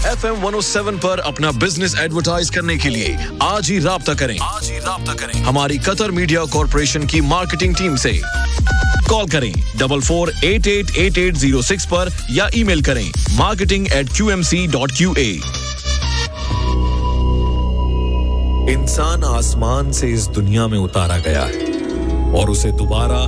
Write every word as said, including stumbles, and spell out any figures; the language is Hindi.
F M one oh seven पर अपना बिजनेस एडवर्टाइज करने के लिए आज ही राब्ता करें आज ही राब्ता करें हमारी कतर मीडिया कॉर्पोरेशन की मार्केटिंग टीम से कॉल करें double four eight eight eight eight zero six पर या ईमेल करें marketing eight Q M C dot Q A. इंसान आसमान से इस दुनिया में उतारा गया है और उसे दोबारा